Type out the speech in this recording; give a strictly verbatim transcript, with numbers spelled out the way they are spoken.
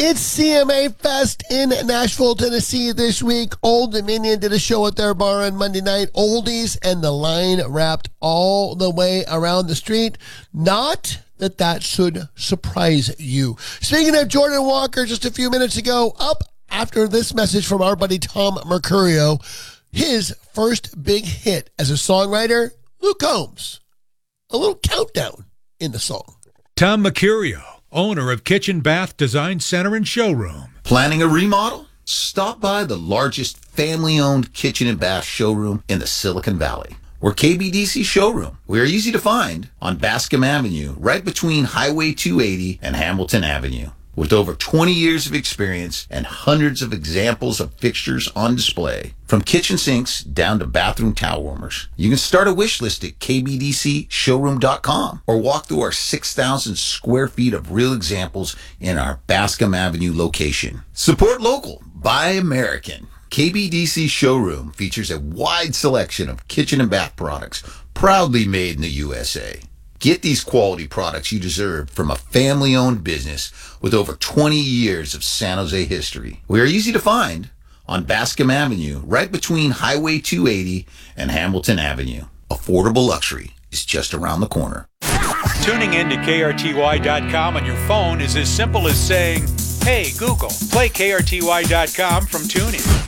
It's C M A Fest in Nashville, Tennessee this week. Old Dominion did a show at their bar on Monday night. Oldies, and the line wrapped all the way around the street. Not that that should surprise you. Speaking of Jordan Walker, just a few minutes ago, up after this message from our buddy Tom Mercurio, his first big hit as a songwriter, Luke Combs. A little countdown in the song. Tom Mercurio, owner of Kitchen Bath Design Center and Showroom. Planning a remodel? Stop by the largest family-owned kitchen and bath showroom in the Silicon Valley. We're K B D C Showroom. We are easy to find on Bascom Avenue, right between Highway two eighty and Hamilton Avenue. With over twenty years of experience and hundreds of examples of fixtures on display, from kitchen sinks down to bathroom towel warmers, you can start a wish list at k b d c showroom dot com or walk through our six thousand square feet of real examples in our Bascom Avenue location. Support local, buy American. K B D C Showroom features a wide selection of kitchen and bath products, proudly made in the U S A. Get these quality products you deserve from a family-owned business with over twenty years of San Jose history. We are easy to find on Bascom Avenue, right between Highway two eighty and Hamilton Avenue. Affordable luxury is just around the corner. Tuning in to K R T Y dot com on your phone is as simple as saying, "Hey, Google, play K R T Y dot com from TuneIn."